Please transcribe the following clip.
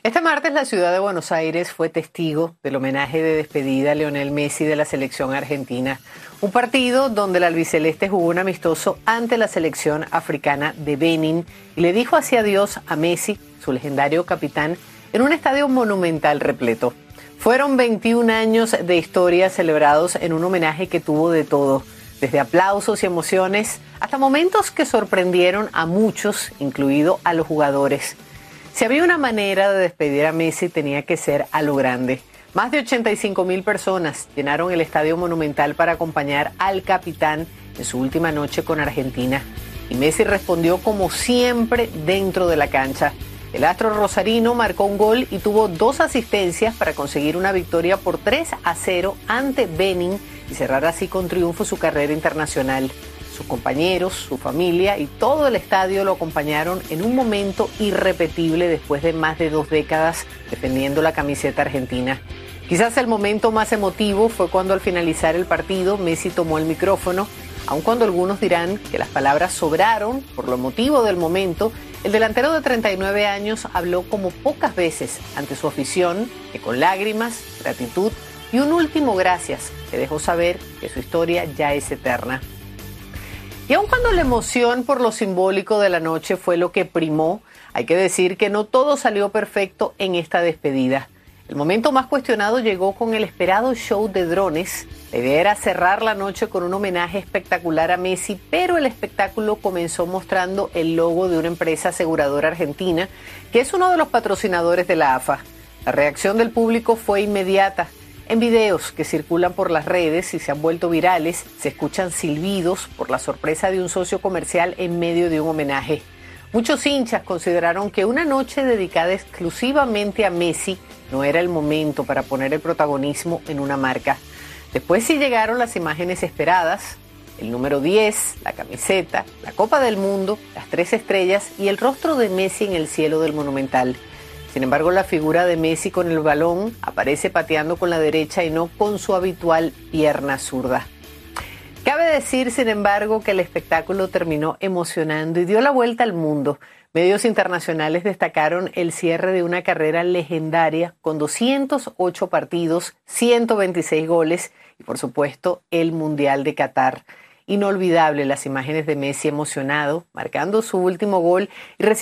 Este martes la ciudad de Buenos Aires fue testigo del homenaje de despedida a Lionel Messi de la selección argentina. Un partido donde el albiceleste jugó un amistoso ante la selección africana de Benin y le dijo así adiós a Messi, su legendario capitán, en un estadio monumental repleto. Fueron 21 años de historia celebrados en un homenaje que tuvo de todo, desde aplausos y emociones hasta momentos que sorprendieron a muchos, incluido a los jugadores. Si había una manera de despedir a Messi, tenía que ser a lo grande. Más de 85,000 personas llenaron el Estadio Monumental para acompañar al capitán en su última noche con Argentina. Y Messi respondió como siempre dentro de la cancha. El astro rosarino marcó un gol y tuvo 2 asistencias para conseguir una victoria por 3-0 ante Benin y cerrar así con triunfo su carrera internacional. Sus compañeros, su familia y todo el estadio lo acompañaron en un momento irrepetible después de más de 2 décadas defendiendo la camiseta argentina. Quizás el momento más emotivo fue cuando al finalizar el partido Messi tomó el micrófono. Aun cuando algunos dirán que las palabras sobraron por lo emotivo del momento, el delantero de 39 años habló como pocas veces ante su afición, que con lágrimas, gratitud y un último gracias le dejó saber que su historia ya es eterna. Y aun cuando la emoción por lo simbólico de la noche fue lo que primó, hay que decir que no todo salió perfecto en esta despedida. El momento más cuestionado llegó con el esperado show de drones. La idea era cerrar la noche con un homenaje espectacular a Messi, pero el espectáculo comenzó mostrando el logo de una empresa aseguradora argentina, que es uno de los patrocinadores de la AFA. La reacción del público fue inmediata. En videos que circulan por las redes y se han vuelto virales, se escuchan silbidos por la sorpresa de un socio comercial en medio de un homenaje. Muchos hinchas consideraron que una noche dedicada exclusivamente a Messi no era el momento para poner el protagonismo en una marca. Después sí llegaron las imágenes esperadas, el número 10, la camiseta, la Copa del Mundo, las 3 estrellas y el rostro de Messi en el cielo del Monumental. Sin embargo, la figura de Messi con el balón aparece pateando con la derecha y no con su habitual pierna zurda. Cabe decir, sin embargo, que el espectáculo terminó emocionando y dio la vuelta al mundo. Medios internacionales destacaron el cierre de una carrera legendaria con 208 partidos, 126 goles y, por supuesto, el Mundial de Qatar. Inolvidable las imágenes de Messi emocionado, marcando su último gol y